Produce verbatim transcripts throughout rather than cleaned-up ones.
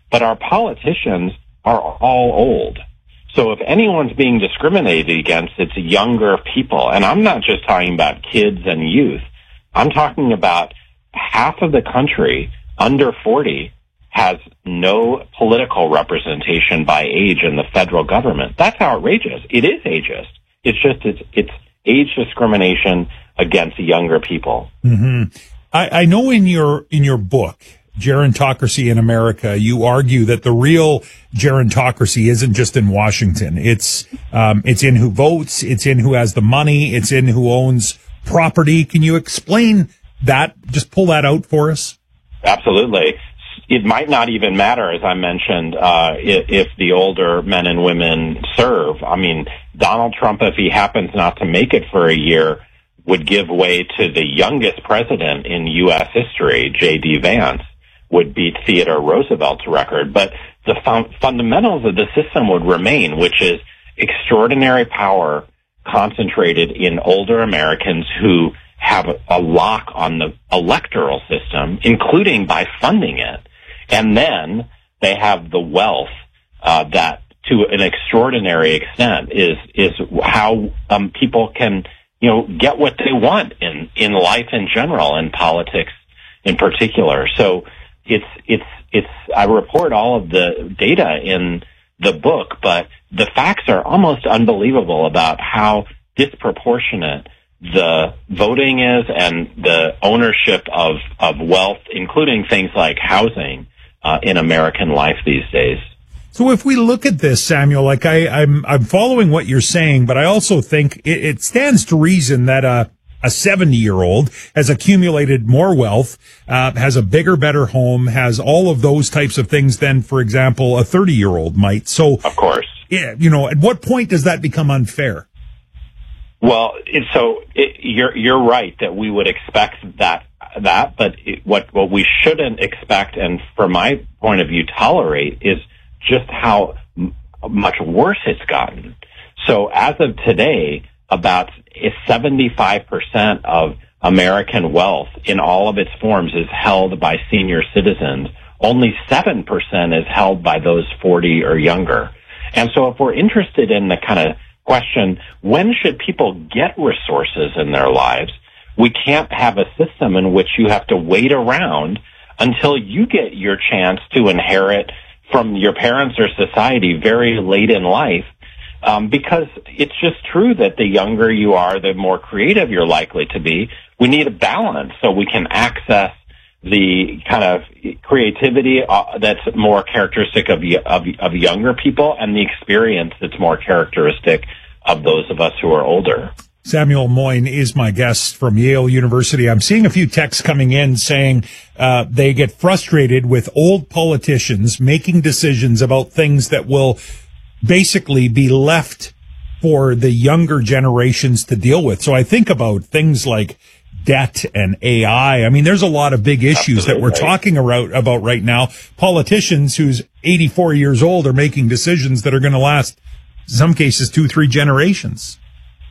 but our politicians are all old. So if anyone's being discriminated against, it's younger people. And I'm not just talking about kids and youth. I'm talking about half of the country under forty has no political representation by age in the federal government. That's outrageous. It is ageist. It's just, it's, it's age discrimination against younger people. Mm-hmm. I, I know in your, in your book, Gerontocracy in America, you argue that the real gerontocracy isn't just in Washington. It's, um, it's in who votes. It's in who has the money. It's in who owns property. Can you explain that? Just pull that out for us. Absolutely. It might not even matter, as I mentioned, uh, if, if the older men and women serve. I mean, Donald Trump, if he happens not to make it for a year, would give way to the youngest president in U S history, J D Vance, would beat Theodore Roosevelt's record. But the fun- fundamentals of the system would remain, which is extraordinary power concentrated in older Americans who have a lock on the electoral system, including by funding it. And then they have the wealth uh, that, to an extraordinary extent, is is how um, people can, you know, get what they want in in life in general, and politics in particular. So it's it's it's. I report all of the data in the book, but the facts are almost unbelievable about how disproportionate the voting is and the ownership of of wealth, including things like housing, uh, in American life these days. So if we look at this, Samuel, like I, I'm, I'm following what you're saying, but I also think it, it stands to reason that a, a seventy-year-old has accumulated more wealth, uh, has a bigger, better home, has all of those types of things than, for example, a thirty-year-old might. So, of course, yeah, you know, at what point does that become unfair? Well, it, so it, you're you're right that we would expect that that, but it, what what we shouldn't expect, and from my point of view, tolerate, is just how m- much worse it's gotten. So as of today, about seventy-five percent of American wealth in all of its forms is held by senior citizens. Only seven percent is held by those forty or younger. And so if we're interested in the kind of question, when should people get resources in their lives, we can't have a system in which you have to wait around until you get your chance to inherit from your parents or society very late in life, um, because it's just true that the younger you are, the more creative you're likely to be. We need a balance so we can access the kind of creativity uh, that's more characteristic of, of of younger people, and the experience that's more characteristic of those of us who are older. Samuel Moyn is my guest from Yale University. I'm seeing a few texts coming in saying uh, they get frustrated with old politicians making decisions about things that will basically be left for the younger generations to deal with. So I think about things like debt and A I. I mean, there's a lot of big issues Absolutely. that we're talking about, about right now. Politicians who's eighty-four years old are making decisions that are going to last, in some cases, two, three generations.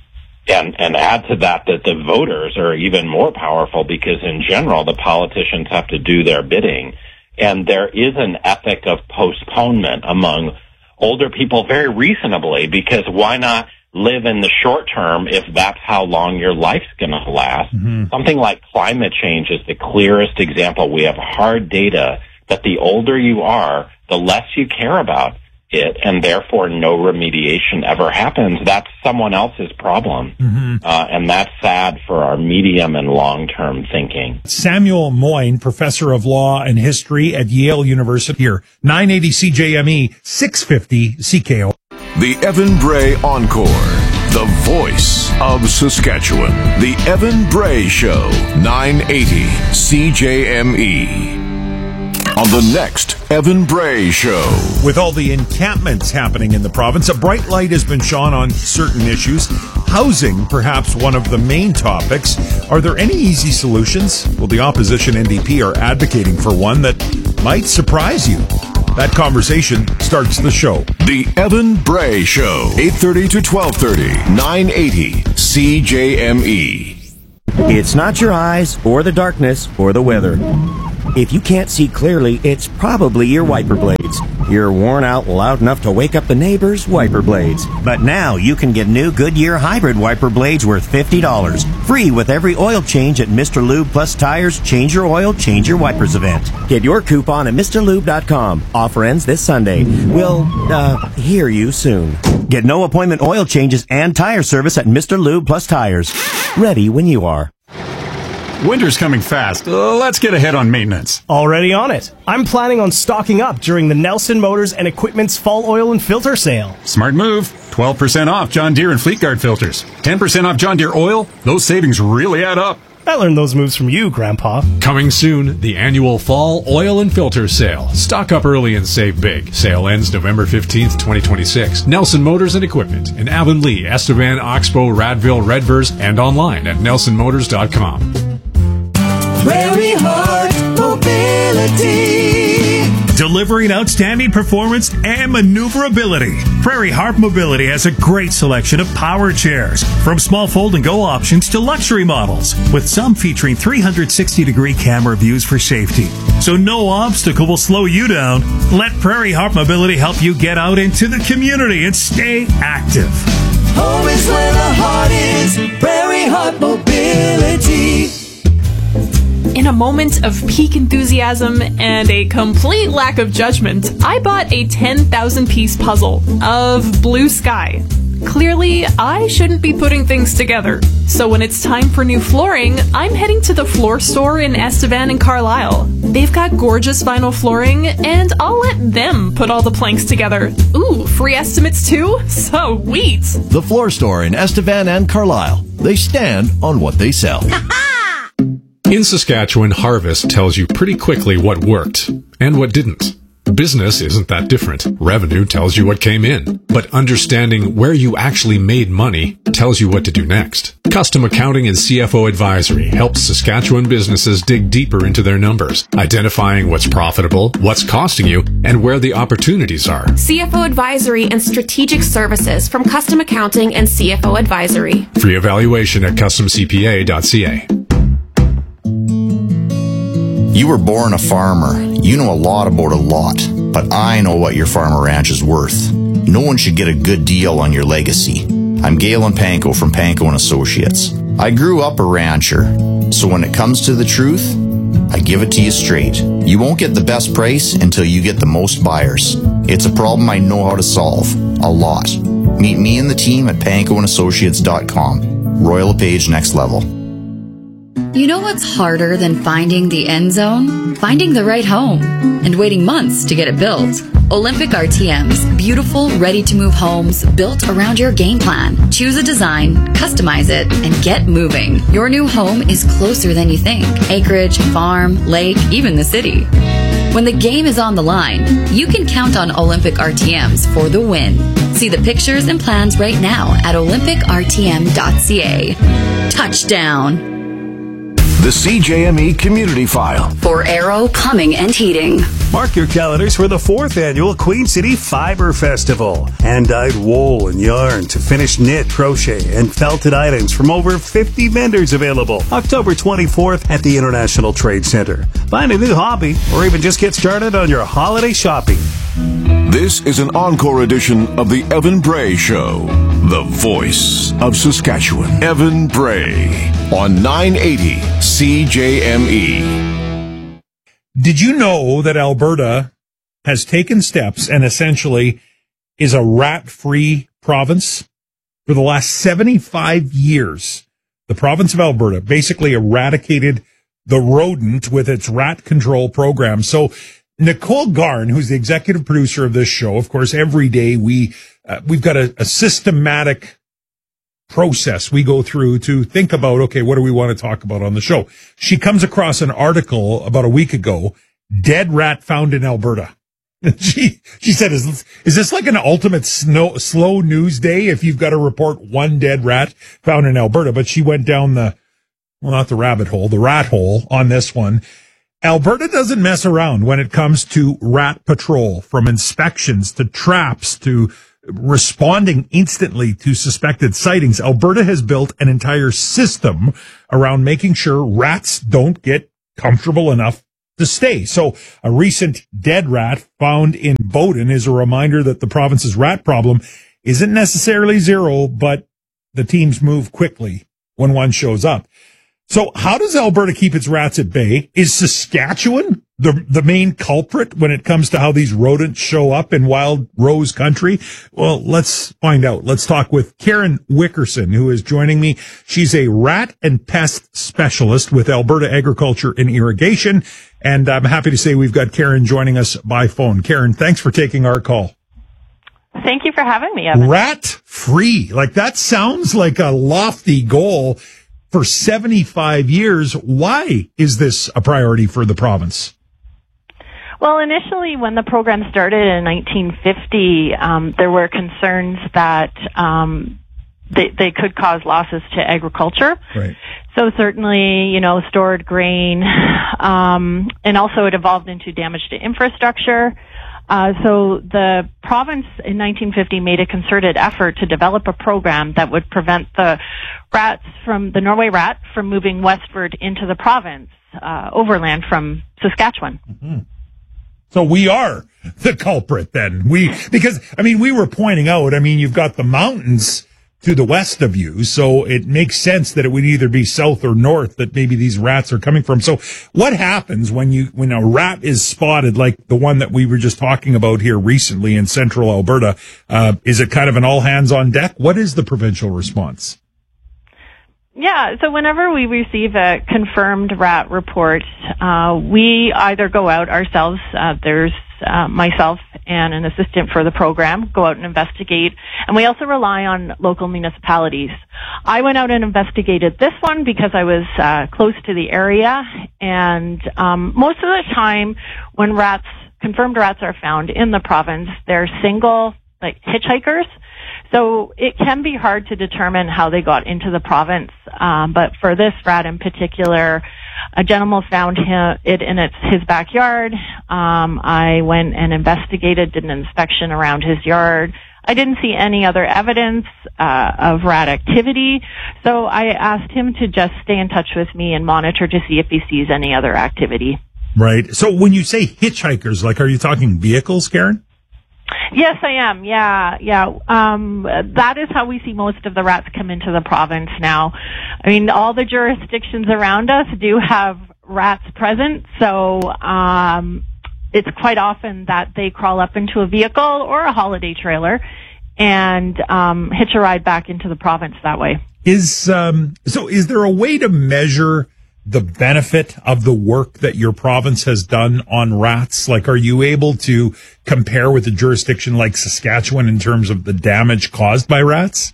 And, and add to that that the voters are even more powerful, because in general, the politicians have to do their bidding. And there is an ethic of postponement among older people very reasonably, because why not live in the short term if that's how long your life's going to last? Mm-hmm. Something like climate change is the clearest example. We have hard data that the older you are, the less you care about it, and therefore no remediation ever happens. That's someone else's problem. Mm-hmm. Uh, and that's sad for our medium and long-term thinking. Samuel Moyn, professor of law and history at Yale University, here, nine eighty C J M E, six fifty C K O. The Evan Bray Encore, the voice of Saskatchewan. The Evan Bray Show, nine eighty C J M E. On the next Evan Bray Show. With all the encampments happening in the province, a bright light has been shone on certain issues. Housing, perhaps one of the main topics. Are there any easy solutions? Well, the opposition N D P are advocating for one that might surprise you. That conversation starts the show. The Evan Bray Show, eight thirty to twelve thirty, nine eighty C J M E. It's not your eyes or the darkness or the weather. If you can't see clearly, it's probably your wiper blades. You're worn out loud enough to wake up the neighbor's wiper blades. But now you can get new Goodyear hybrid wiper blades worth fifty dollars. Free with every oil change at Mister Lube Plus Tires Change Your Oil, Change Your Wipers event. Get your coupon at Mr Lube dot com. Offer ends this Sunday. We'll, uh, hear you soon. Get no appointment oil changes and tire service at Mister Lube Plus Tires. Ready when you are. Winter's coming fast. Uh, let's get ahead on maintenance. Already on it. I'm planning on stocking up during the Nelson Motors and Equipment's fall oil and filter sale. Smart move. twelve percent off John Deere and Fleet Guard filters. ten percent off John Deere oil. Those savings really add up. I learned those moves from you, Grandpa. Coming soon, the annual Fall Oil and Filter Sale. Stock up early and save big. Sale ends November fifteenth, twenty twenty-six. Nelson Motors and Equipment in Avonlea, Estevan, Oxbow, Radville, Redvers, and online at nelson motors dot com. Prairie Heart Mobility. Delivering outstanding performance and maneuverability. Prairie Heart Mobility has a great selection of power chairs, from small fold-and-go options to luxury models, with some featuring three hundred sixty degree camera views for safety. So no obstacle will slow you down. Let Prairie Heart Mobility help you get out into the community and stay active. Home is where the heart is. Prairie Heart Mobility. In a moment of peak enthusiasm and a complete lack of judgment, I bought a ten thousand piece puzzle of blue sky. Clearly, I shouldn't be putting things together. So when it's time for new flooring, I'm heading to the floor store in Estevan and Carlisle. They've got gorgeous vinyl flooring, and I'll let them put all the planks together. Ooh, free estimates too? Sweet! The floor store in Estevan and Carlisle. They stand on what they sell. In Saskatchewan, Harvest tells you pretty quickly what worked and what didn't. Business isn't that different. Revenue tells you what came in, but understanding where you actually made money tells you what to do next. Custom Accounting and C F O Advisory helps Saskatchewan businesses dig deeper into their numbers, identifying what's profitable, what's costing you, and where the opportunities are. C F O Advisory and Strategic Services from Custom Accounting and C F O Advisory. Free evaluation at custom c p a dot c a. You were born a farmer. You know a lot about a lot, but I know what your farm or ranch is worth. No one should get a good deal on your legacy. I'm Galen Panko from Panko and Associates. I grew up a rancher, so when it comes to the truth, I give it to you straight. You won't get the best price until you get the most buyers. It's a problem I know how to solve. A lot. Meet me and the team at panko and associates dot com. Royal LePage Next Level. You know what's harder than finding the end zone? Finding the right home and waiting months to get it built. Olympic R T M's beautiful, ready-to-move homes built around your game plan. Choose a design, customize it, and get moving. Your new home is closer than you think. Acreage, farm, lake, even the city. When the game is on the line, you can count on Olympic R T M's for the win. See the pictures and plans right now at olympic r t m dot c a. Touchdown! The C J M E Community File. For Aero Plumbing and Heating. Mark your calendars for the fourth annual Queen City Fiber Festival. Hand-dyed wool and yarn to finished knit, crochet, and felted items from over fifty vendors available. October twenty-fourth at the International Trade Center. Find a new hobby or even just get started on your holiday shopping. This is an encore edition of the Evan Bray Show. The voice of Saskatchewan. Evan Bray on nine eighty C J M E. Did you know that Alberta has taken steps and essentially is a rat-free province? For the last seventy-five years, the province of Alberta basically eradicated the rodent with its rat control program. So Nicole Garn, who's the executive producer of this show, of course, every day we, uh, we've got a, a systematic process we go through to think about, okay, what do we want to talk about on the show? She comes across an article about a week ago, dead rat found in Alberta. She, she said, is, is this like an ultimate snow, slow news day if you've got to report one dead rat found in Alberta? But she went down the, well, not the rabbit hole, the rat hole on this one. Alberta doesn't mess around when it comes to rat patrol, from inspections to traps to responding instantly to suspected sightings. Alberta has built an entire system around making sure rats don't get comfortable enough to stay. So a recent dead rat found in Bowden is a reminder that the province's rat problem isn't necessarily zero, but the teams move quickly when one shows up. So how does Alberta keep its rats at bay? Is Saskatchewan the the main culprit when it comes to how these rodents show up in wild rose country? Well, let's find out. Let's talk with Karen Wickerson, who is joining me. She's a rat and pest specialist with Alberta Agriculture and Irrigation. And I'm happy to say we've got Karen joining us by phone. Karen, thanks for taking our call. Thank you for having me, Evan. Rat free. Like that sounds like a lofty goal. For seventy-five years, why is this a priority for the province? Well, initially, when the program started in nineteen fifty, um, there were concerns that um, they, they could cause losses to agriculture. Right. So certainly, you know, stored grain, um, and also it evolved into damage to infrastructure. Uh, so the province in nineteen fifty made a concerted effort to develop a program that would prevent the rats from, the Norway rat, from moving westward into the province, uh, overland from Saskatchewan. Mm-hmm. So we are the culprit then. We, because, I mean, we were pointing out, I mean, you've got the mountains to the west of you, so it makes sense that it would either be south or north that maybe these rats are coming from. So what happens when you, when a rat is spotted like the one that we were just talking about here recently in central Alberta? Uh, is it kind of an all hands on deck? What is the provincial response? Yeah, so whenever we receive a confirmed rat report, uh, we either go out ourselves, uh, there's uh, myself and an assistant for the program, go out and investigate, and we also rely on local municipalities. I went out and investigated this one because I was uh, close to the area, and um, most of the time when rats, confirmed rats are found in the province, they're single, like hitchhikers. So it can be hard to determine how they got into the province. Um, but for this rat in particular, a gentleman found him, it in its, his backyard. Um, I went and investigated, did an inspection around his yard. I didn't see any other evidence uh, of rat activity. So I asked him to just stay in touch with me and monitor to see if he sees any other activity. Right. So when you say hitchhikers, like, are you talking vehicles, Karen? Yes, I am. Yeah, yeah. Um, that is how we see most of the rats come into the province now. I mean, all the jurisdictions around us do have rats present, so um, it's quite often that they crawl up into a vehicle or a holiday trailer and um, hitch a ride back into the province that way. Is um, so? Is there a way to measure the benefit of the work that your province has done on rats? Like, are you able to compare with a jurisdiction like Saskatchewan in terms of the damage caused by rats?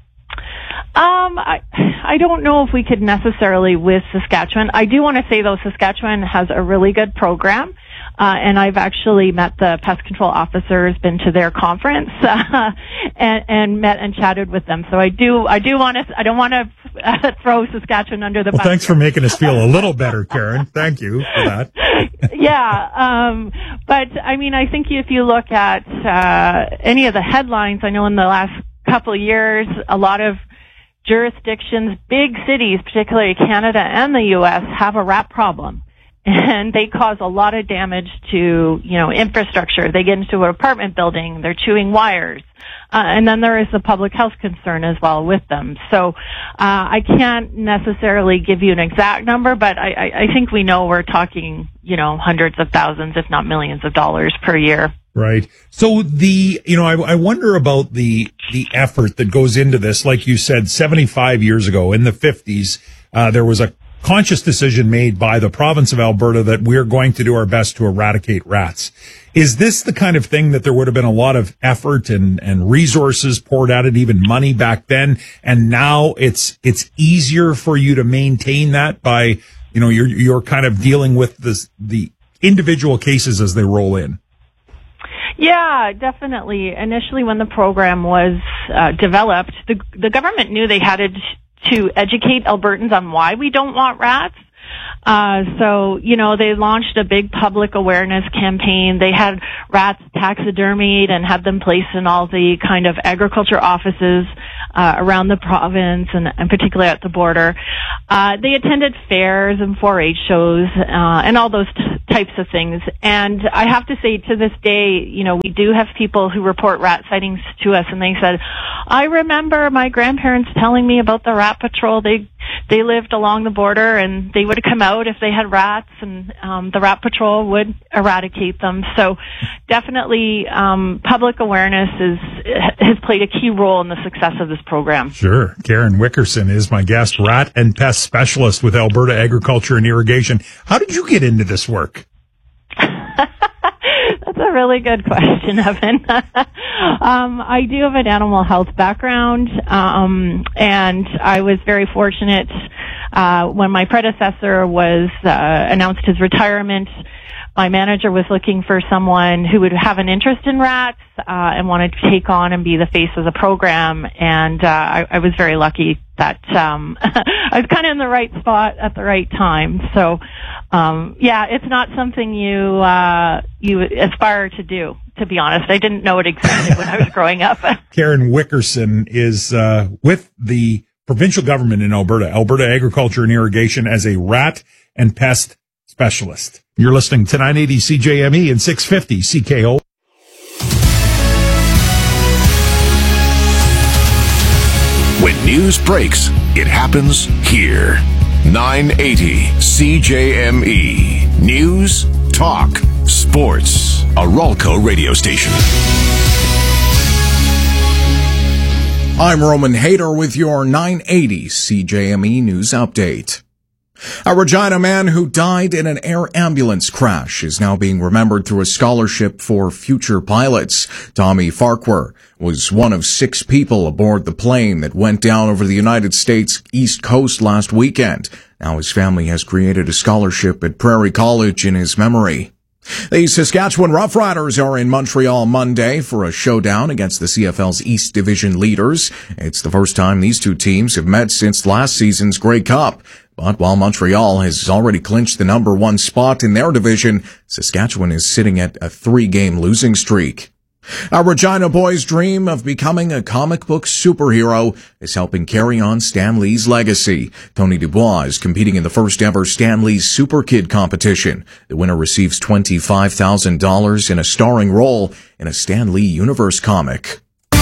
Um, I, I don't know if we could necessarily with Saskatchewan. I do want to say, though, Saskatchewan has a really good program. Uh, and I've actually met the pest control officers, been to their conference, uh, and, and met and chatted with them. So I do, I do want to, I don't want to uh, throw Saskatchewan under the well, bus. Thanks for making us feel a little better, Karen. Thank you for that. Yeah. Um, but I mean, I think if you look at, uh, any of the headlines, I know in the last couple of years, a lot of jurisdictions, big cities, particularly Canada and the U S, have a rat problem. And they cause a lot of damage to, you know, infrastructure. They get into an apartment building, they're chewing wires. Uh, and then there is the public health concern as well with them. So, uh, I can't necessarily give you an exact number, but I, I, I think we know we're talking, you know, hundreds of thousands, if not millions of dollars per year. Right. So the, you know, I, I wonder about the, the effort that goes into this. Like you said, seventy-five years ago in the fifties, uh, there was a conscious decision made by the province of Alberta that we're going to do our best to eradicate rats. Is this the kind of thing that there would have been a lot of effort and, and resources poured at it, even money back then, and now it's it's easier for you to maintain that by, you know, you're you're kind of dealing with this, the individual cases as they roll in? Yeah, definitely. Initially, when the program was uh, developed, the the government knew they had to to educate Albertans on why we don't want rats. Uh, so, you know, they launched a big public awareness campaign. They had rats taxidermied and had them placed in all the kind of agriculture offices uh, around the province and, and particularly at the border. Uh, they attended fairs and four H shows uh, and all those t- types of things. And I have to say, to this day, you know, we do have people who report rat sightings to us, and they said, I remember my grandparents telling me about the rat patrol. They they lived along the border, and they would come out if they had rats, and um, the rat patrol would eradicate them. So definitely um, public awareness is has played a key role in the success of this program. Sure. Karen Wickerson is my guest, rat and pest specialist with Alberta Agriculture and Irrigation. How did you get into this work? That's a really good question, Evan. um, I do have an animal health background, um, and I was very fortunate uh, when my predecessor was uh, announced his retirement. My manager was looking for someone who would have an interest in rats uh, and wanted to take on and be the face of the program. And uh, I, I was very lucky that um, I was kind of in the right spot at the right time. So, um, yeah, it's not something you uh, you aspire to do. To be honest, I didn't know it existed when I was growing up. Karen Wickerson is uh, with the provincial government in Alberta, Alberta Agriculture and Irrigation, as a rat and pest specialist. You're listening to nine eighty C J M E and six fifty C K O. When news breaks, it happens here. nine eighty C J M E. News, talk, sports. A Ralco radio station. I'm Roman Hader with your nine eighty C J M E news update. A Regina man who died in an air ambulance crash is now being remembered through a scholarship for future pilots. Tommy Farquhar was one of six people aboard the plane that went down over the United States East Coast last weekend. Now his family has created a scholarship at Prairie College in his memory. The Saskatchewan Roughriders are in Montreal Monday for a showdown against the C F L's East Division leaders. It's the first time these two teams have met since last season's Grey Cup. But while Montreal has already clinched the number one spot in their division, Saskatchewan is sitting at a three-game losing streak. A Regina boy's dream of becoming a comic book superhero is helping carry on Stan Lee's legacy. Tony Dubois is competing in the first ever Stan Lee's Super Kid competition. The winner receives twenty-five thousand dollars in a starring role in a Stan Lee Universe comic.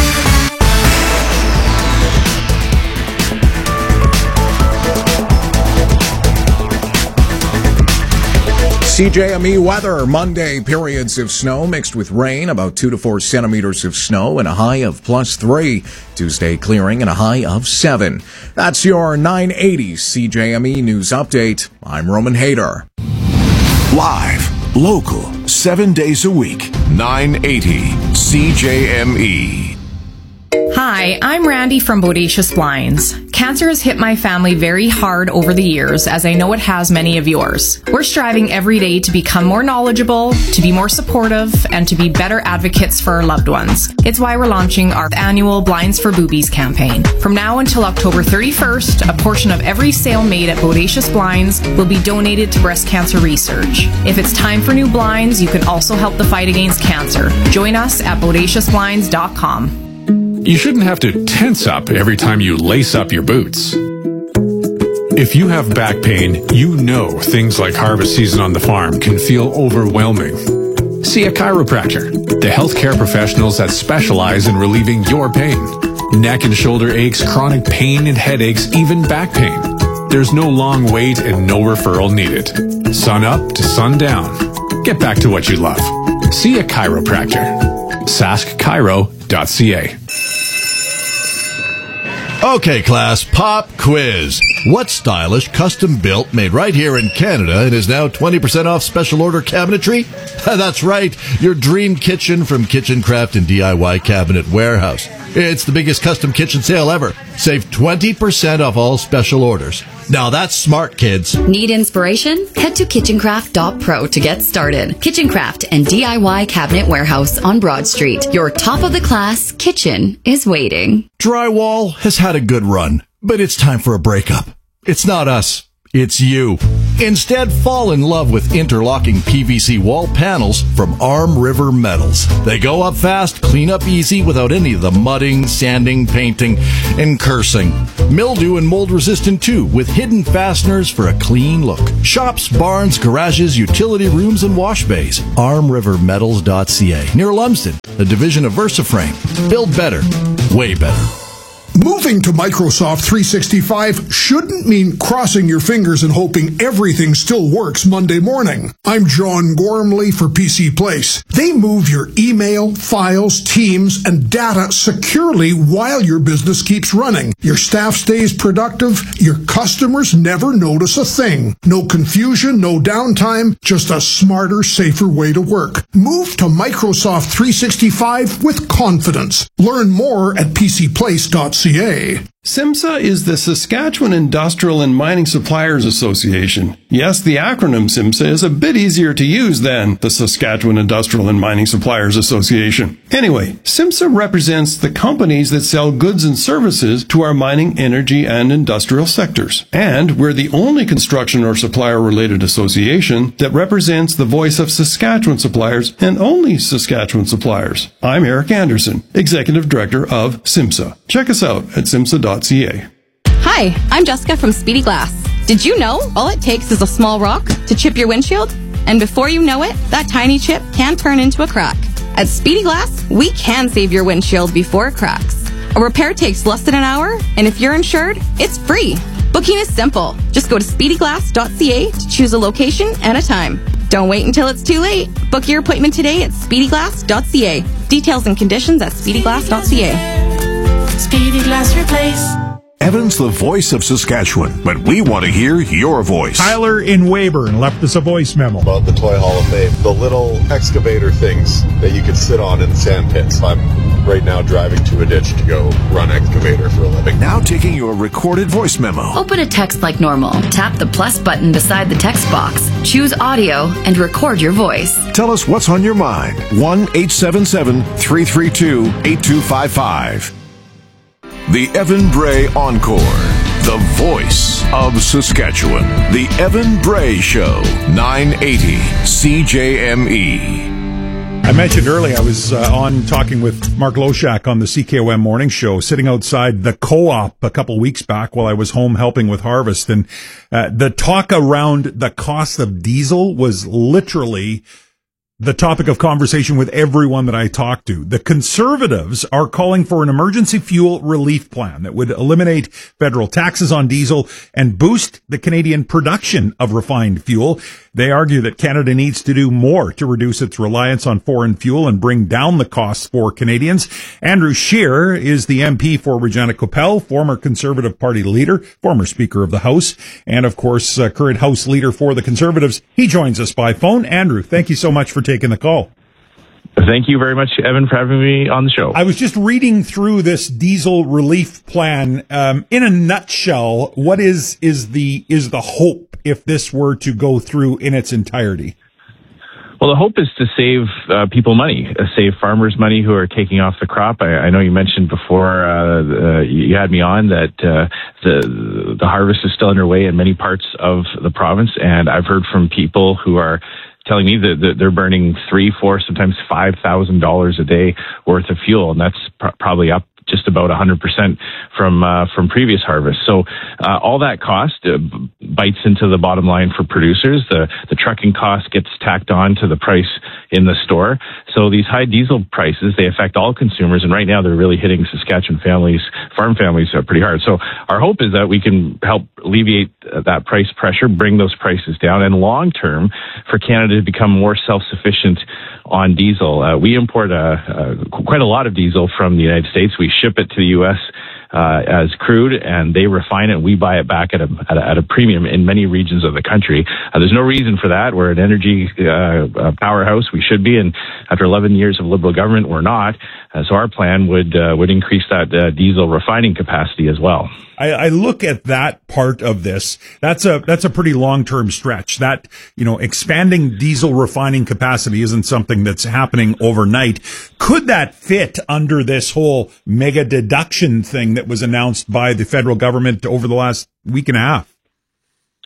C J M E weather, Monday, periods of snow mixed with rain, about two to four centimeters of snow and a high of plus three. Tuesday, clearing and a high of seven. That's your nine eighty C J M E news update. I'm Roman Hader. Live, local, seven days a week, nine eighty C J M E. Hi, I'm Randy from Bodacious Blinds. Cancer has hit my family very hard over the years, as I know it has many of yours. We're striving every day to become more knowledgeable, to be more supportive, and to be better advocates for our loved ones. It's why we're launching our annual Blinds for Boobies campaign. From now until October thirty-first, a portion of every sale made at Bodacious Blinds will be donated to breast cancer research. If it's time for new blinds, you can also help the fight against cancer. Join us at bodacious blinds dot com. You shouldn't have to tense up every time you lace up your boots. If you have back pain, you know things like harvest season on the farm can feel overwhelming. See a chiropractor, the healthcare professionals that specialize in relieving your pain. Neck and shoulder aches, chronic pain and headaches, even back pain. There's no long wait and no referral needed. Sun up to sundown. Get back to what you love. See a chiropractor. sask chiro dot c a. Okay, class, pop quiz. What stylish, custom-built, made right here in Canada and is now twenty percent off special order cabinetry? That's right, your dream kitchen from Kitchen Craft and D I Y Cabinet Warehouse. It's the biggest custom kitchen sale ever. Save twenty percent off all special orders. Now that's smart, kids. Need inspiration? Head to kitchen craft dot pro to get started. Kitchen Craft and D I Y Cabinet Warehouse on Broad Street. Your top-of-the-class kitchen is waiting. Drywall has had a good run, but it's time for a breakup. It's not us. It's you. Instead, fall in love with interlocking P V C wall panels from Arm River Metals. They go up fast, clean up easy without any of the mudding, sanding, painting, and cursing. Mildew and mold resistant too, with hidden fasteners for a clean look. Shops, barns, garages, utility rooms, and wash bays. arm river metals dot c a, near Lumsden, a division of VersaFrame. Build better, way better. Moving to Microsoft three sixty-five shouldn't mean crossing your fingers and hoping everything still works Monday morning. I'm John Gormley for P C Place. They move your email, files, teams, and data securely while your business keeps running. Your staff stays productive. Your customers never notice a thing. No confusion, no downtime, just a smarter, safer way to work. Move to Microsoft three sixty-five with confidence. Learn more at p c place dot c a. SIMSA is the Saskatchewan Industrial and Mining Suppliers Association. Yes, the acronym SIMSA is a bit easier to use than the Saskatchewan Industrial and Mining Suppliers Association. Anyway, SIMSA represents the companies that sell goods and services to our mining, energy, and industrial sectors. And we're the only construction or supplier-related association that represents the voice of Saskatchewan suppliers and only Saskatchewan suppliers. I'm Eric Anderson, Executive Director of SIMSA. Check us out at simsa dot c a. Hi, I'm Jessica from Speedy Glass. Did you know all it takes is a small rock to chip your windshield? And before you know it, that tiny chip can turn into a crack. At Speedy Glass, we can save your windshield before it cracks. A repair takes less than an hour, and if you're insured, it's free. Booking is simple. Just go to speedy glass dot c a to choose a location and a time. Don't wait until it's too late. Book your appointment today at speedy glass dot c a. Details and conditions at speedy glass dot c a. Speedy Glass Replace. Evan's the voice of Saskatchewan, but we want to hear your voice. Tyler in Weyburn left us a voice memo. About the Toy Hall of Fame. The little excavator things that you could sit on in the sand pits. I'm right now driving to a ditch to go run excavator for a living. Now taking your recorded voice memo. Open a text like normal. Tap the plus button beside the text box. Choose audio and record your voice. Tell us what's on your mind. one eight seven seven, three three two, eight two five five. The Evan Bray Encore, the voice of Saskatchewan. The Evan Bray Show, nine eighty C J M E. I mentioned earlier I was uh, on talking with Mark Loshak on the C K O M Morning Show, sitting outside the co-op a couple weeks back while I was home helping with harvest. And uh, the talk around the cost of diesel was literally the topic of conversation with everyone that I talked to. The Conservatives are calling for an emergency fuel relief plan that would eliminate federal taxes on diesel and boost the Canadian production of refined fuel. They argue that Canada needs to do more to reduce its reliance on foreign fuel and bring down the costs for Canadians. Andrew Scheer is the M P for Regina Coppell, former Conservative Party leader, former Speaker of the House, and of course, uh, current House leader for the Conservatives. He joins us by phone. Andrew, thank you so much for taking the call. Thank you very much, Evan, for having me on the show. I was just reading through this diesel relief plan. Um, in a nutshell, what is is the is the hope if this were to go through in its entirety? Well, the hope is to save uh, people money, uh, save farmers money who are taking off the crop. I, I know you mentioned before uh, uh, you had me on that uh, the the harvest is still underway in many parts of the province, and I've heard from people who are telling me that, that they're burning three, four, sometimes five thousand dollars a day worth of fuel, and that's pr- probably up just about one hundred percent from uh, from previous harvests. So uh, all that cost uh, bites into the bottom line for producers. The the trucking cost gets tacked on to the price in the store. So these high diesel prices, they affect all consumers, and right now they're really hitting Saskatchewan families, farm families, uh, pretty hard. So our hope is that we can help alleviate uh, that price pressure, bring those prices down, and long term for Canada to become more self-sufficient on diesel. Uh, we import a, a, quite a lot of diesel from the United States. We ship it to the U S uh, as crude, and they refine it. And we buy it back at a, at a, at a premium in many regions of the country. Uh, there's no reason for that. We're an energy uh, powerhouse. We should be, and after eleven years of Liberal government, we're not. Uh, so our plan would uh, would increase that uh, diesel refining capacity as well. I, I look at that part of this. That's a that's a pretty long term stretch. That, you know, expanding diesel refining capacity isn't something that's happening overnight. Could that fit under this whole mega deduction thing that was announced by the federal government over the last week and a half?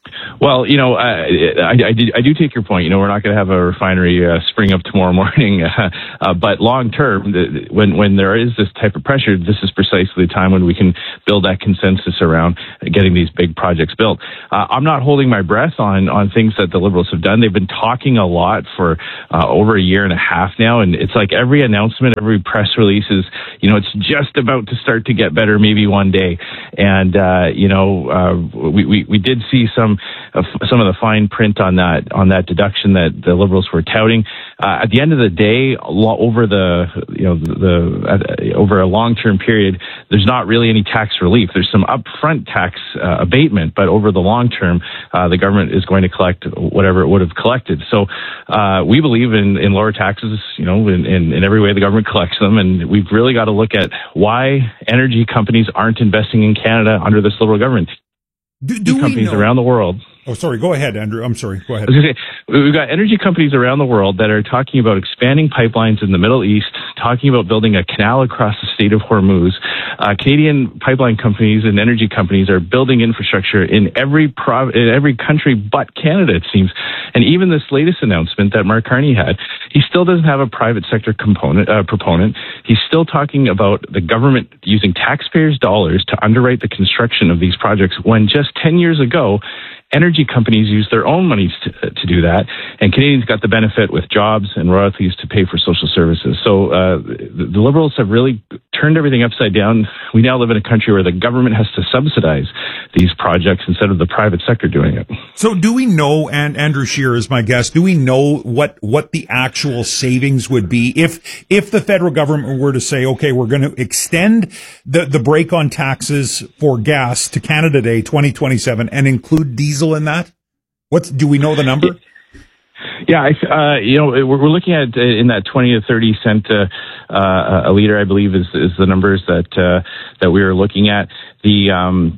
Well, you know, I, I, I, do, I do take your point. You know, we're not going to have a refinery uh, spring up tomorrow morning. Uh, uh, but long term, the, when when there is this type of pressure, this is precisely the time when we can build that consensus around getting these big projects built. Uh, I'm not holding my breath on on things that the Liberals have done. They've been talking a lot for uh, over a year and a half now, and it's like every announcement, every press release is, you know, it's just about to start to get better, maybe one day. And uh, you know, uh, we, we we did see some. Uh, some of the fine print on that on that deduction that the Liberals were touting. Uh, at the end of the day, over the you know the, the uh, over a long term period, there's not really any tax relief. There's some upfront tax uh, abatement, but over the long term, uh, the government is going to collect whatever it would have collected. So uh, we believe in, in lower taxes, you know, in, in, in every way the government collects them, and we've really got to look at why energy companies aren't investing in Canada under this Liberal government. Do, do companies we know- around the world. Oh, sorry. Go ahead, Andrew. I'm sorry. Go ahead. We've got energy companies around the world that are talking about expanding pipelines in the Middle East, talking about building a canal across the state of Hormuz. Uh, Canadian pipeline companies and energy companies are building infrastructure in every prov- in every country but Canada, it seems. And even this latest announcement that Mark Carney had, he still doesn't have a private sector component uh, proponent. He's still talking about the government using taxpayers' dollars to underwrite the construction of these projects when just ten years ago, energy companies use their own monies to, to do that, and Canadians got the benefit with jobs and royalties to pay for social services. So uh, the, the Liberals have really turned everything upside down. We now live in a country where the government has to subsidize these projects instead of the private sector doing it. So do we know, and Andrew Scheer is my guest, do we know what, what the actual savings would be if if the federal government were to say, okay, we're going to extend the, the break on taxes for gas to Canada Day twenty twenty-seven and include diesel in that? What's, do we know the number? Yeah, I, uh, you know, we're, we're looking at uh, in that twenty to thirty cent uh, uh, a liter, I believe, is, is the numbers that uh, that we are looking at. The um,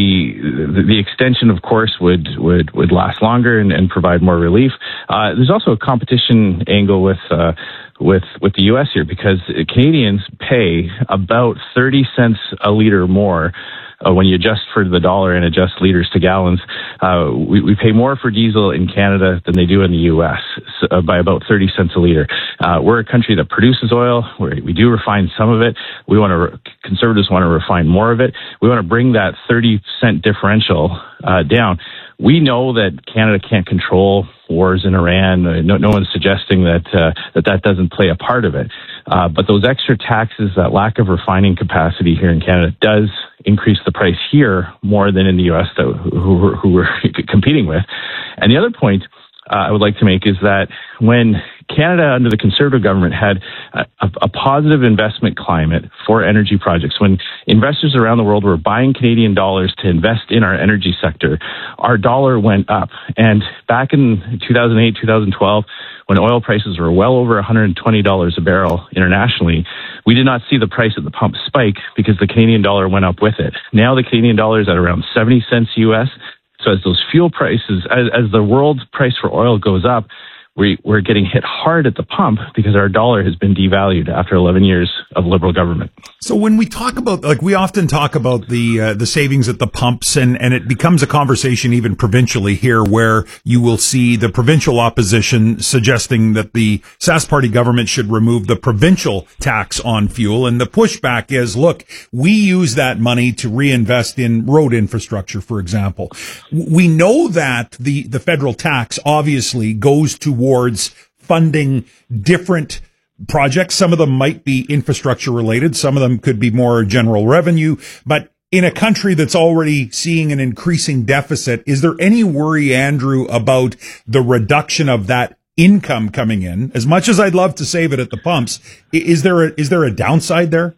the the extension, of course, would would would last longer and, and provide more relief. Uh, there's also a competition angle with. Uh, with with the U S here, because Canadians pay about thirty cents a liter more uh, when you adjust for the dollar and adjust liters to gallons. Uh, we, we pay more for diesel in Canada than they do in the U S so, uh, by about thirty cents a liter. Uh, we're a country that produces oil. We're, we do refine some of it. We want to, re- conservatives want to refine more of it. We want to bring that thirty cent differential uh, down. We know that Canada can't control wars in Iran. No, no one's suggesting that, uh, that that doesn't play a part of it. Uh, but those extra taxes, that lack of refining capacity here in Canada does increase the price here more than in the U S that, who, who we're competing with. And the other point uh, I would like to make is that when Canada, under the Conservative government, had a, a positive investment climate for energy projects, when investors around the world were buying Canadian dollars to invest in our energy sector, our dollar went up. And back in two thousand eight, two thousand twelve, when oil prices were well over one hundred twenty dollars a barrel internationally, we did not see the price at the pump spike because the Canadian dollar went up with it. Now the Canadian dollar is at around seventy cents U S. So as those fuel prices, as, as the world price for oil goes up, we, we're getting hit hard at the pump because our dollar has been devalued after eleven years of Liberal government. So when we talk about, like, we often talk about the uh, the savings at the pumps, and, and it becomes a conversation even provincially here, where you will see the provincial opposition suggesting that the Sask Party government should remove the provincial tax on fuel. And the pushback is, look, we use that money to reinvest in road infrastructure, for example. We know that the, the federal tax obviously goes to towards funding different projects. Some of them might be infrastructure related. Some of them could be more general revenue. But in a country that's already seeing an increasing deficit, is there any worry, Andrew, about the reduction of that income coming in? As much as I'd love to save it at the pumps, is there a, is there a downside there?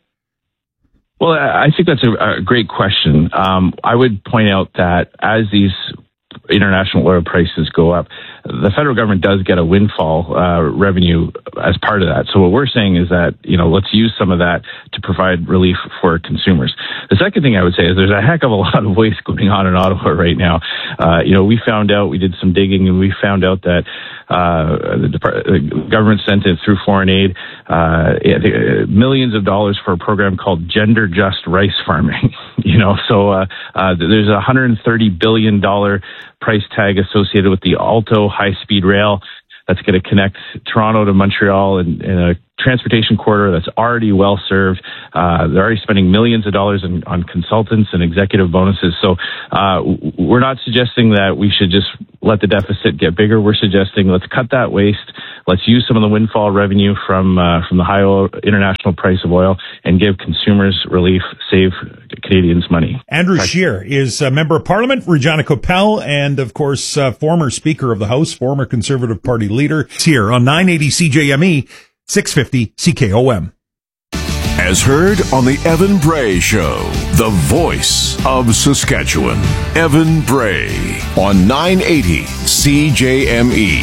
Well, I think that's a, a great question. Um, I would point out that as these international oil prices go up, the federal government does get a windfall uh, revenue as part of that. So what we're saying is that, you know, let's use some of that to provide relief for consumers. The second thing I would say is there's a heck of a lot of waste going on in Ottawa right now. Uh, you know, we found out, we did some digging, and we found out that uh, the, Depart- the government sent it through foreign aid, uh, millions of dollars for a program called Gender Just Rice Farming. you know, so uh, uh, there's a one hundred thirty billion dollars price tag associated with the Alto high-speed rail that's going to connect Toronto to Montreal in, in a transportation corridor that's already well served. Uh, they're already spending millions of dollars in, on consultants and executive bonuses. So uh, we're not suggesting that we should just let the deficit get bigger. We're suggesting let's cut that waste. Let's use some of the windfall revenue from uh, from the high oil, international price of oil and give consumers relief, save Canadians money. Andrew Scheer is a member of Parliament, Regina Coppell, and of course, uh, former Speaker of the House, former Conservative Party leader. It's here on nine eighty C J M E, six fifty C K O M. As heard on the Evan Bray Show, the voice of Saskatchewan. Evan Bray on nine eighty C J M E.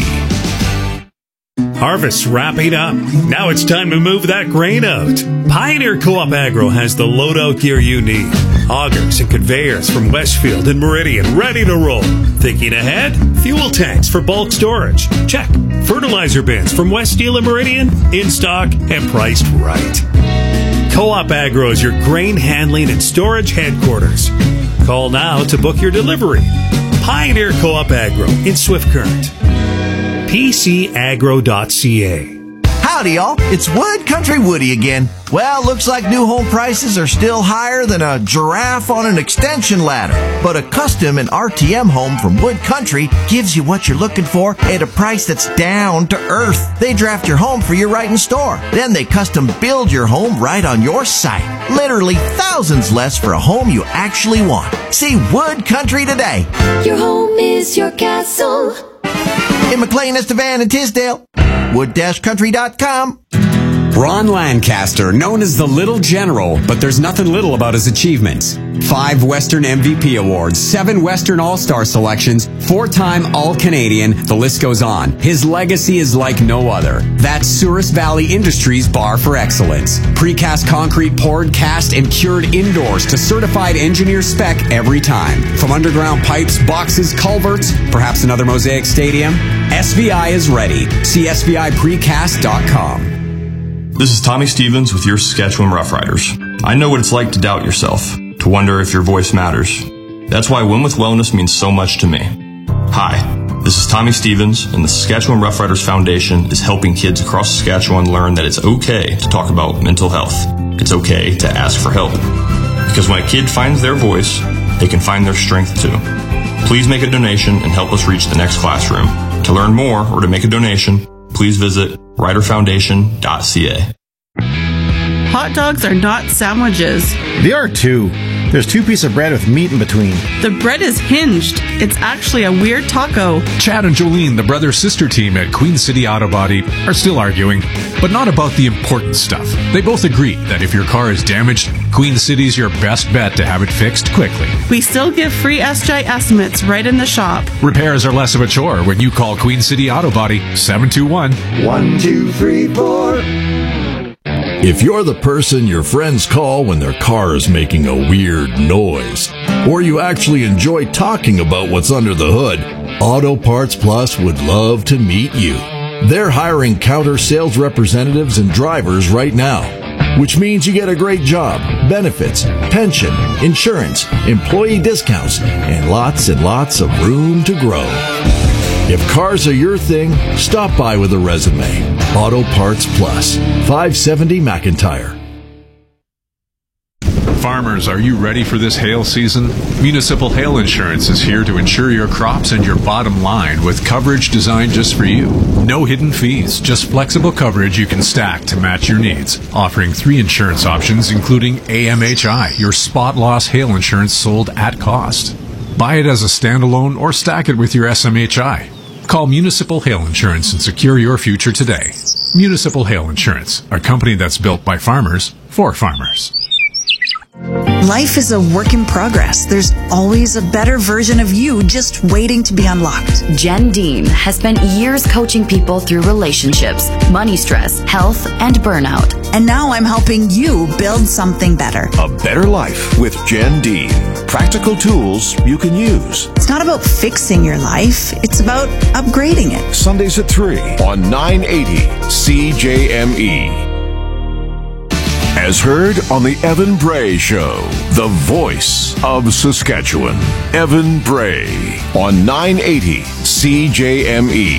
Harvest's wrapping up. Now it's time to move that grain out. Pioneer Co-op Agro has the loadout gear you need. Augers and conveyors from Westfield and Meridian ready to roll. Thinking ahead? Fuel tanks for bulk storage. Check. Fertilizer bins from West Steel and Meridian in stock and priced right. Co-op Agro is your grain handling and storage headquarters. Call now to book your delivery. Pioneer Co-op Agro in Swift Current. P C agro dot C A. Howdy, y'all. It's Wood Country Woody again. Well, looks like new home prices are still higher than a giraffe on an extension ladder. But a custom and R T M home from Wood Country gives you what you're looking for at a price that's down to earth. They draft your home for you right in store. Then they custom build your home right on your site. Literally thousands less for a home you actually want. See Wood Country today. Your home is your castle. In McLean, Estevan, and Tisdale. wood country dot com. Ron Lancaster, known as the Little General, but there's nothing little about his achievements. Five Western M V P awards, seven Western All-Star selections, four-time All-Canadian, the list goes on. His legacy is like no other. That's Souris Valley Industries bar for excellence. Precast concrete poured, cast, and cured indoors to certified engineer spec every time. From underground pipes, boxes, culverts, perhaps another Mosaic Stadium, S V I is ready. See S V I precast dot com. This is Tommy Stevens with your Saskatchewan Roughriders. I know what it's like to doubt yourself, to wonder if your voice matters. That's why Win with Wellness means so much to me. Hi, this is Tommy Stevens, and the Saskatchewan Roughriders Foundation is helping kids across Saskatchewan learn that it's okay to talk about mental health. It's okay to ask for help. Because when a kid finds their voice, they can find their strength too. Please make a donation and help us reach the next classroom. To learn more or to make a donation, please visit rider foundation dot c a. Hot dogs are not sandwiches. They are too. There's two pieces of bread with meat in between. The bread is hinged. It's actually a weird taco. Chad and Jolene, the brother-sister team at Queen City Auto Body, are still arguing, but not about the important stuff. They both agree that if your car is damaged, Queen City's your best bet to have it fixed quickly. We still give free S J estimates right in the shop. Repairs are less of a chore when you call Queen City Auto Body seven two one, one two three four. If you're the person your friends call when their car is making a weird noise, or you actually enjoy talking about what's under the hood, Auto Parts Plus would love to meet you. They're hiring counter sales representatives and drivers right now, which means you get a great job, benefits, pension, insurance, employee discounts, and lots and lots of room to grow. If cars are your thing, stop by with a resume. Auto Parts Plus, five seventy McIntyre. Farmers, are you ready for this hail season? Municipal Hail Insurance is here to insure your crops and your bottom line with coverage designed just for you. No hidden fees, just flexible coverage you can stack to match your needs. Offering three insurance options, including A M H I, your spot loss hail insurance sold at cost. Buy it as a standalone or stack it with your S M H I. Call Municipal Hail Insurance and secure your future today. Municipal Hail Insurance, a company that's built by farmers for farmers. Life is a work in progress. There's always a better version of you just waiting to be unlocked. Jen Dean has spent years coaching people through relationships, money stress, health, and burnout. And now I'm helping you build something better. A better life with Jen Dean. Practical tools you can use. It's not about fixing your life. It's about upgrading it. Sundays at three on nine eighty C J M E. As heard on the Evan Bray Show, the voice of Saskatchewan. Evan Bray on nine eighty C J M E.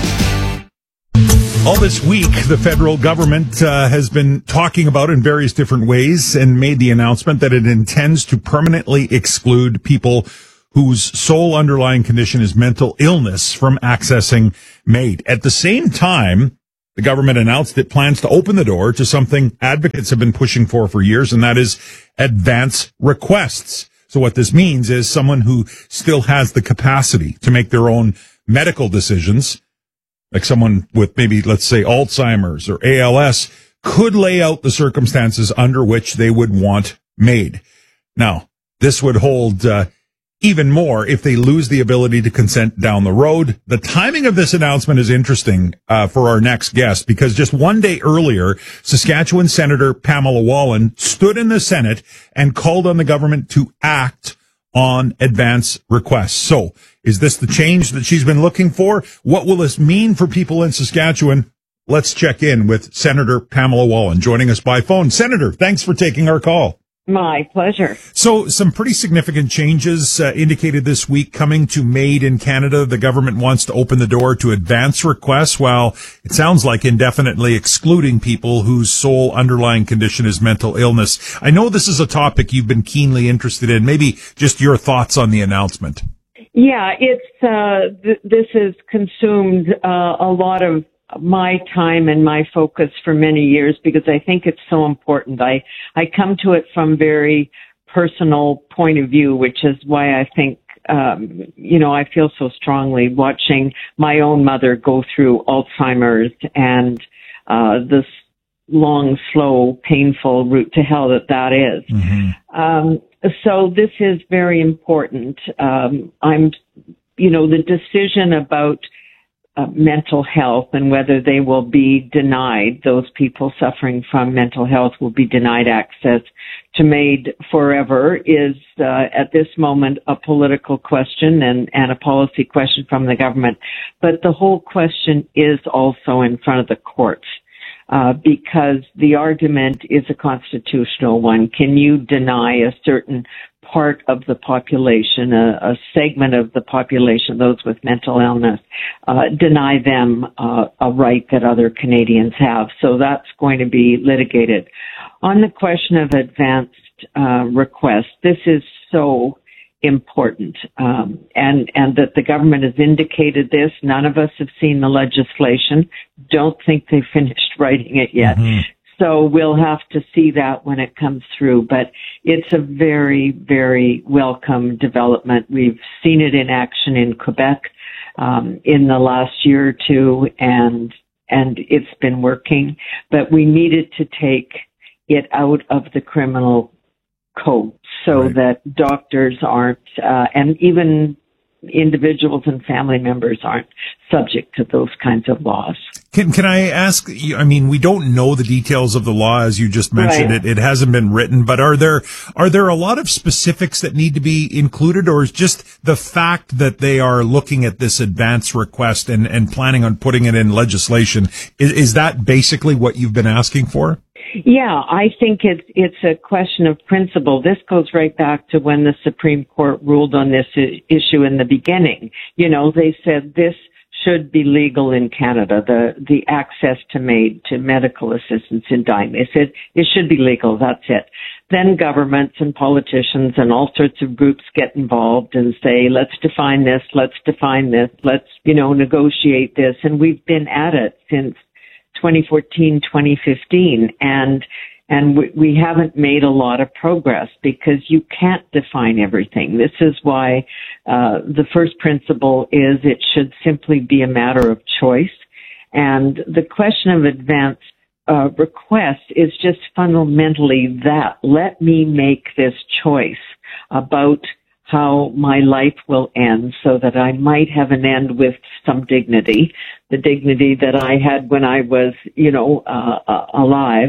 All this week, the federal government uh, has been talking about in various different ways and made the announcement that it intends to permanently exclude people whose sole underlying condition is mental illness from accessing MAID. At the same time, the government announced it plans to open the door to something advocates have been pushing for for years, and that is advance requests. So what this means is someone who still has the capacity to make their own medical decisions, like someone with maybe, let's say, Alzheimer's or A L S, could lay out the circumstances under which they would want MAID. Now, this would hold uh, even more if they lose the ability to consent down the road. The timing of this announcement is interesting uh, for our next guest, because just one day earlier, Saskatchewan Senator Pamela Wallin stood in the Senate and called on the government to act on advance requests. So, is this the change that she's been looking for? What will this mean for people in Saskatchewan? Let's check in with Senator Pamela Wallin, joining us by phone. Senator, thanks for taking our call. My pleasure. So, some pretty significant changes uh, indicated this week coming to MAID in Canada. The government wants to open the door to advance requests, while it sounds like indefinitely excluding people whose sole underlying condition is mental illness. I know this is a topic you've been keenly interested in. Maybe just your thoughts on the announcement. Yeah, it's uh, th- this has consumed uh, a lot of my time and my focus for many years, because I think it's so important. I, I come to it from very personal point of view, which is why I think, um, you know, I feel so strongly watching my own mother go through Alzheimer's and, uh, this long, slow, painful route to hell that that is. Mm-hmm. Um, so this is very important. Um, I'm, you know, the decision about Uh, mental health and whether they will be denied, those people suffering from mental health will be denied access to MAID forever, is uh, at this moment a political question and, and a policy question from the government. But the whole question is also in front of the courts, uh, because the argument is a constitutional one. Can you deny a certain part of the population, a, a segment of the population, those with mental illness, uh, deny them uh, a right that other Canadians have? So that's going to be litigated. On the question of advanced uh, requests, this is so important, um, and and that the government has indicated this. None of us have seen the legislation. Don't think they finished writing it yet. Mm-hmm. So we'll have to see that when it comes through. But it's a very, very welcome development. We've seen it in action in Quebec um, in the last year or two, and and it's been working. But we needed to take it out of the criminal code so right. that doctors aren't, uh, and even individuals and family members aren't subject to those kinds of laws. Can can I ask, I mean, we don't know the details of the law, as you just mentioned. Right. It, it hasn't been written, but are there, are there a lot of specifics that need to be included, or is just the fact that they are looking at this advance request and, and planning on putting it in legislation, is, is that basically what you've been asking for? Yeah, I think it's, it's a question of principle. This goes right back to when the Supreme Court ruled on this issue in the beginning. You know, they said this should be legal in Canada, the, the access to MAID, to medical assistance in dying. They said it should be legal, that's it. Then governments and politicians and all sorts of groups get involved and say, let's define this, let's define this, let's, you know, negotiate this. And we've been at it since twenty fourteen, twenty fifteen, and and we, we haven't made a lot of progress because you can't define everything. This is why uh, the first principle is it should simply be a matter of choice. And the question of advance uh, request is just fundamentally that. Let me make this choice about how my life will end so that I might have an end with some dignity, the dignity that I had when I was, you know, uh, uh, alive.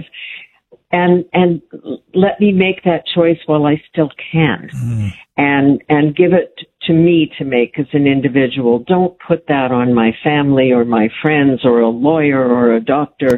And, and let me make that choice while I still can. Mm. And, and give it to me to make as an individual. Don't put that on my family or my friends or a lawyer or a doctor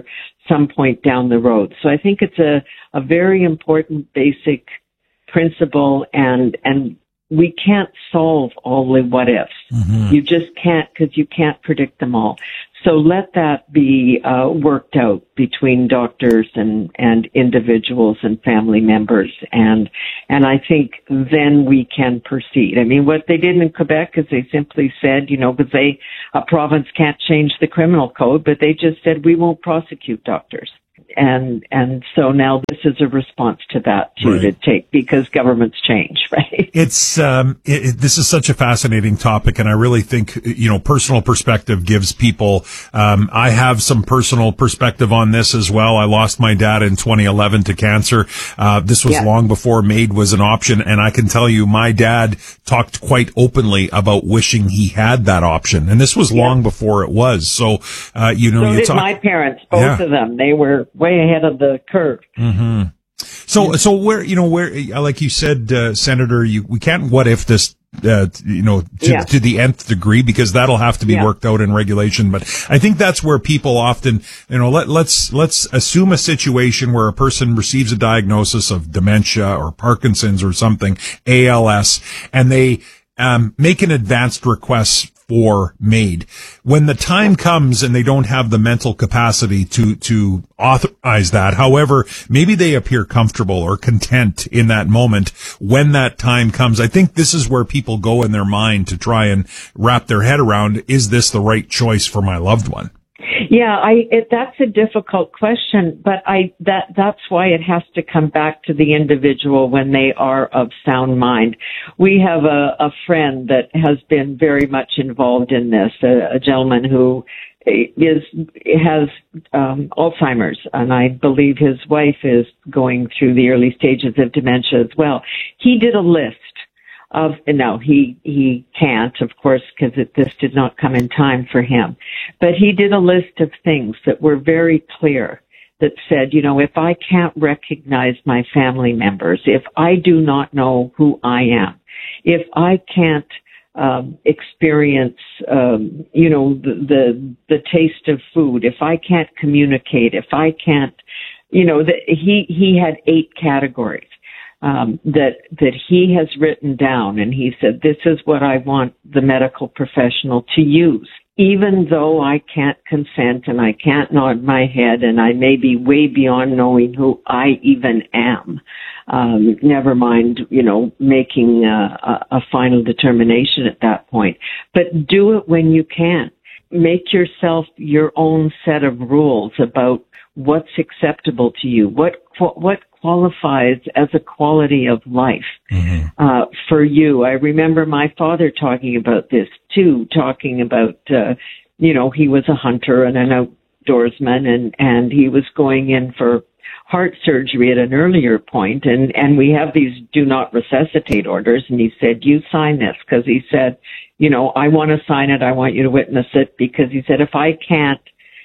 some point down the road. So I think it's a, a very important basic principle, and, and we can't solve all the what ifs. Mm-hmm. You just can't, because you can't predict them all. So let that be uh, worked out between doctors and, and individuals and family members, and and I think then we can proceed. I mean, what they did in Quebec is they simply said, you know, because they a province can't change the criminal code, but they just said we won't prosecute doctors. And and so now this is a response to that too, right, to take, because governments change, right? It's um, it, it, this is such a fascinating topic, and I really think, you know, personal perspective gives people. Um, I have some personal perspective on this as well. I lost my dad in twenty eleven to cancer. Uh, this was yeah. long before MAID was an option, and I can tell you, my dad talked quite openly about wishing he had that option, and this was yeah. long before it was. So, uh, you know, so you did talk. My parents, both yeah. of them, they were way ahead of the curve. Mm-hmm. So, so where, you know, where, like you said, uh, Senator, you, we can't what if this, uh, you know, to, yeah. to the nth degree, because that'll have to be yeah. worked out in regulation. But I think that's where people often, you know, let, let's, let's assume a situation where a person receives a diagnosis of dementia or Parkinson's or something, A L S, and they, um, make an advanced request for MAID. When the time comes and they don't have the mental capacity to, to authorize that, however, maybe they appear comfortable or content in that moment when that time comes. I think this is where people go in their mind to try and wrap their head around, is this the right choice for my loved one? Yeah, I, it, that's a difficult question, but I, that, that's why it has to come back to the individual when they are of sound mind. We have a, a friend that has been very much involved in this, a, a gentleman who is, has, um, Alzheimer's, and I believe his wife is going through the early stages of dementia as well. He did a list of, no, he, he can't, of course, because this did not come in time for him. But he did a list of things that were very clear that said, you know, if I can't recognize my family members, if I do not know who I am, if I can't, um, experience, um, you know, the, the, the taste of food, if I can't communicate, if I can't, you know, the, he, he had eight categories. Um, that, that he has written down, and he said, this is what I want the medical professional to use. Even though I can't consent and I can't nod my head and I may be way beyond knowing who I even am, um, never mind, you know, making a, a, a final determination at that point. But do it when you can. Make yourself your own set of rules about what's acceptable to you, what what qualifies as a quality of life mm-hmm. uh, for you. I remember my father talking about this too, talking about, uh, you know, he was a hunter and an outdoorsman, and, and he was going in for heart surgery at an earlier point, and, and we have these do not resuscitate orders, and he said, you sign this, because he said, you know, I want to sign it, I want you to witness it, because he said, if I can't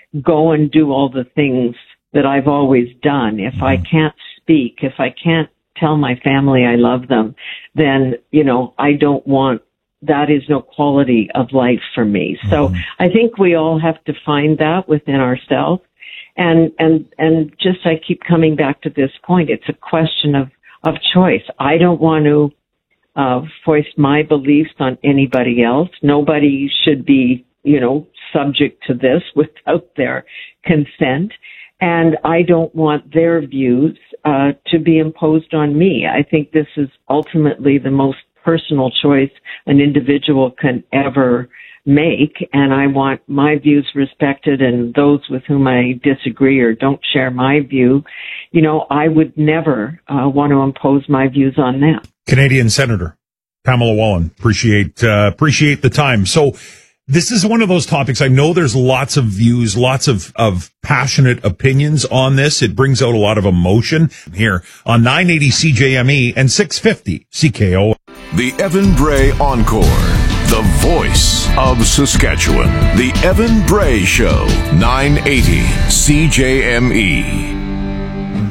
go and do all the things that I've always done, if mm-hmm. I can't speak, if I can't tell my family I love them, then, you know, I don't want, that is no quality of life for me. Mm-hmm. So I think we all have to find that within ourselves. And, and, and just, I keep coming back to this point. It's a question of, of choice. I don't want to, uh, foist my beliefs on anybody else. Nobody should be, you know, subject to this without their consent. And I don't want their views uh, to be imposed on me. I think this is ultimately the most personal choice an individual can ever make, and I want my views respected, and those with whom I disagree or don't share my view, you know, I would never uh, want to impose my views on them. Canadian Senator Pamela Wallin, appreciate uh, appreciate the time. So this is one of those topics. I know there's lots of views, lots of, of passionate opinions on this. It brings out a lot of emotion here on nine eighty C J M E and six fifty C K O. The Evan Bray Encore, the voice of Saskatchewan. The Evan Bray Show, nine eighty C J M E.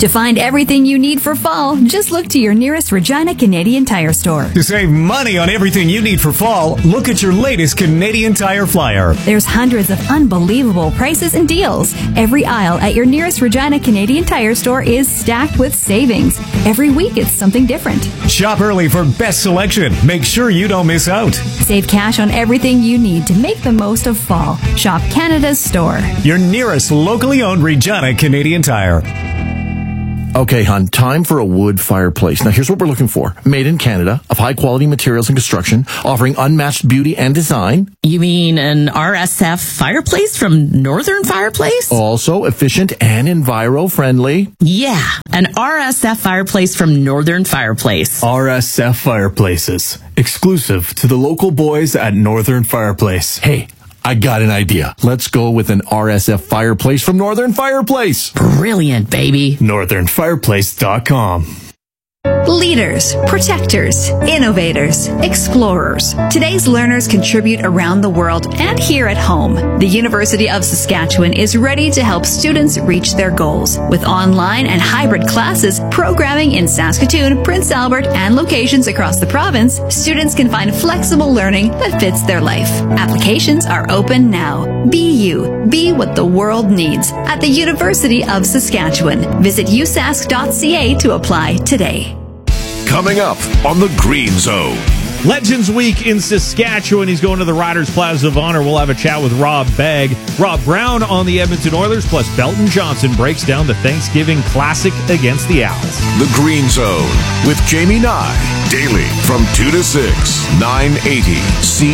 To find everything you need for fall, just look to your nearest Regina Canadian Tire store. To save money on everything you need for fall, look at your latest Canadian Tire flyer. There's hundreds of unbelievable prices and deals. Every aisle at your nearest Regina Canadian Tire store is stacked with savings. Every week it's something different. Shop early for best selection. Make sure you don't miss out. Save cash on everything you need to make the most of fall. Shop Canada's store. Your nearest locally owned Regina Canadian Tire. Okay, hon, time for a wood fireplace. Now, here's what we're looking for. Made in Canada, of high-quality materials and construction, offering unmatched beauty and design. You mean an R S F fireplace from Northern Fireplace? Also efficient and enviro-friendly. Yeah, an R S F fireplace from Northern Fireplace. R S F Fireplaces. Exclusive to the local boys at Northern Fireplace. Hey, I got an idea. Let's go with an R S F fireplace from Northern Fireplace. Brilliant, baby. northern fireplace dot com. Leaders, protectors, innovators, explorers. Today's learners contribute around the world and here at home. The University of Saskatchewan is ready to help students reach their goals. With online and hybrid classes, programming in Saskatoon, Prince Albert, and locations across the province, students can find flexible learning that fits their life. Applications are open now. Be you. Be what the world needs at the University of Saskatchewan. Visit u sask dot c a to apply today. Coming up on the Green Zone. Legends Week in Saskatchewan. He's going to the Riders Plaza of Honor. We'll have a chat with Rob Begg. Rob Brown on the Edmonton Oilers, plus Belton Johnson breaks down the Thanksgiving Classic against the Owls. The Green Zone with Jamie Nye. Daily from two to six, nine eighty C